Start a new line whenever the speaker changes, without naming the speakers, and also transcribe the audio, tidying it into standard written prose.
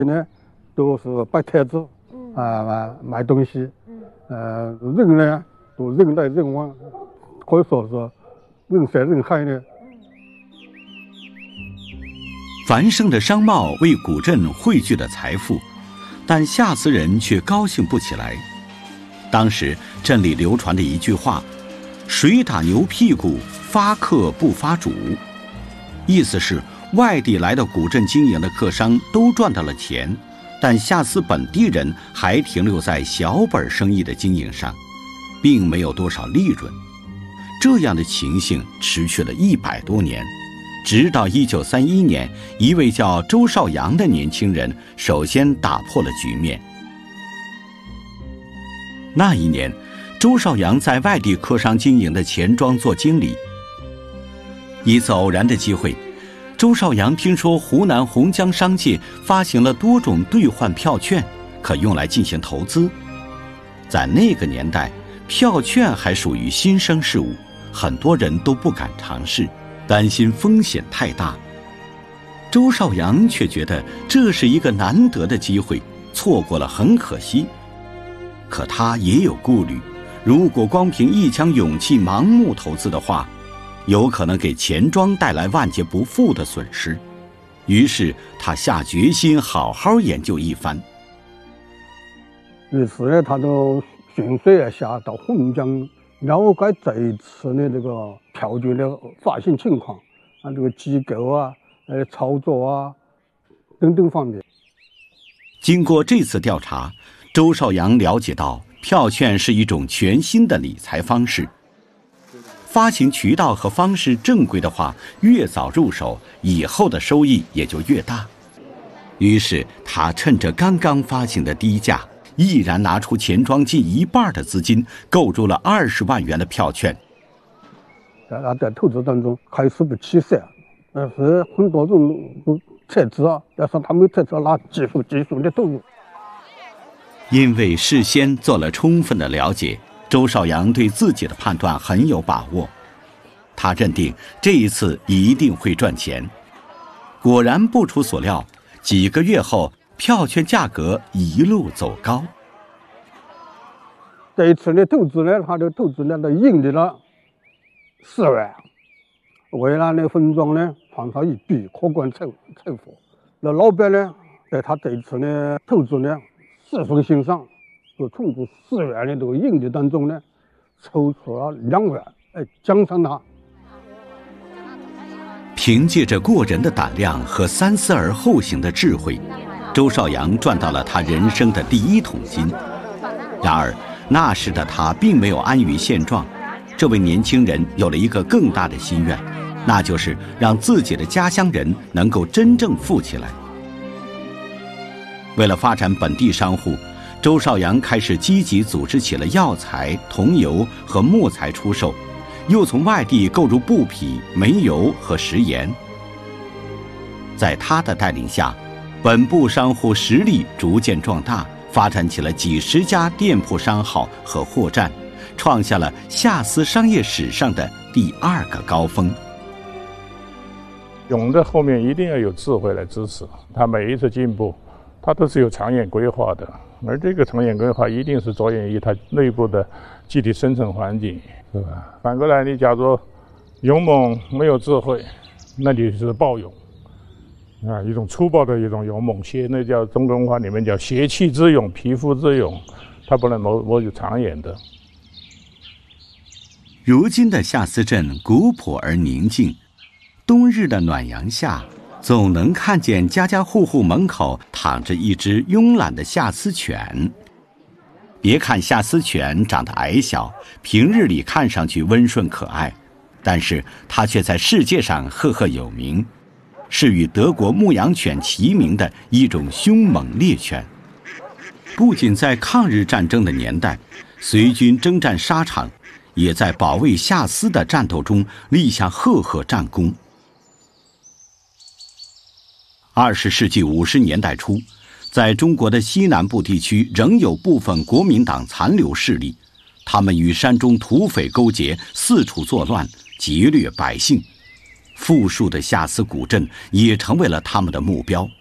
呢都是摆摊子，卖东西，人呢都人来人往，可以说是人山人海呢。
繁盛的商贸为古镇汇聚了财富，但下司人却高兴不起来。当时镇里流传着一句话：“水打牛屁股，发客不发主。”意思是外地来的古镇经营的客商都赚到了钱，但下司本地人还停留在小本生意的经营上，并没有多少利润。这样的情形持续了100多年，直到1931年，一位叫周少阳的年轻人首先打破了局面。那一年，周少阳在外地客商经营的钱庄做经理。一次偶然的机会，周少阳听说湖南洪江商界发行了多种兑换票券，可用来进行投资。在那个年代，票券还属于新生事物，很多人都不敢尝试，担心风险太大。周少阳却觉得这是一个难得的机会，错过了很可惜。可他也有顾虑，如果光凭一腔勇气盲目投资的话，有可能给钱庄带来万劫不复的损失。于是他下决心好好研究一番。
于是呢，他就循水而下到洪江了解这一次的这个票券的发行情况，这个机构操作等等方面。
经过这次调查，周少阳了解到票券是一种全新的理财方式，发行渠道和方式正规的话，越早入手，以后的收益也就越大。于是他趁着刚刚发行的低价，毅然拿出钱庄近1半的资金，购入了20万元的票券。
在投资当中开始不起色，但是很多人都撤资，但是他们撤资拿技术的投入。
因为事先做了充分的了解，周少阳对自己的判断很有把握，他认定这一次一定会赚钱。果然不出所料，几个月后，票券价格一路走高。
这一次的投资呢，他的投资呢，盈利了4万，为了呢分庄呢创造一笔可观财富。那老板呢，在他这一次呢投资呢十分欣赏，就从这4万的这个盈利当中呢，抽出了2万，奖赏他。
凭借着过人的胆量和三思而后行的智慧，周少阳赚到了他人生的第1桶金。然而，那时的他并没有安于现状，这位年轻人有了一个更大的心愿，那就是让自己的家乡人能够真正富起来。为了发展本地商户，周少阳开始积极组织起了药材、桐油和木材出售，又从外地购入布匹、煤油和食盐。在他的带领下，本部商户实力逐渐壮大，发展起了几十家店铺商号和货站，创下了下司商业史上的第2个高峰。
勇的后面一定要有智慧来支持，他每一次进步，他都是有长远规划的，而这个长远规划一定是着眼于他内部的具体生存环境，是吧？反过来，你假如勇猛没有智慧，那你是暴勇，一种粗暴的一种勇猛，那叫中国文化里面叫邪气之勇、匹夫之勇，它不能谋有长远的。
如今的下司镇古朴而宁静，冬日的暖阳下，总能看见家家户户门口躺着一只慵懒的下司犬。别看下司犬长得矮小，平日里看上去温顺可爱，但是它却在世界上赫赫有名，是与德国牧羊犬齐名的一种凶猛猎犬。不仅在抗日战争的年代，随军征战沙场，也在保卫下司的战斗中立下赫赫战功。20世纪50年代初，在中国的西南部地区仍有部分国民党残留势力，他们与山中土匪勾结，四处作乱，劫掠百姓。富庶的下司古镇也成为了他们的目标。